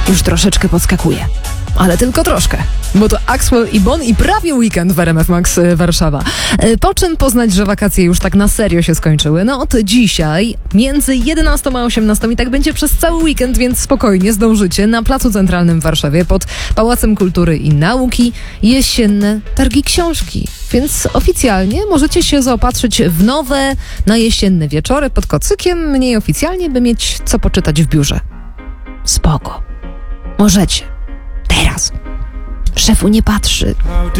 już troszeczkę podskakuje. Ale tylko troszkę, bo to Axwell i Bon i prawie weekend w RMF Max Warszawa. Po czym poznać, że wakacje już tak na serio się skończyły? No od dzisiaj między 11 a 18 i tak będzie przez cały weekend, więc spokojnie zdążycie na Placu Centralnym w Warszawie pod Pałacem Kultury i Nauki jesienne targi książki. Więc oficjalnie możecie się zaopatrzyć w nowe na jesienne wieczory pod kocykiem, mniej oficjalnie, by mieć co poczytać w biurze. Spoko. Możecie. Teraz. Szefu nie patrzy.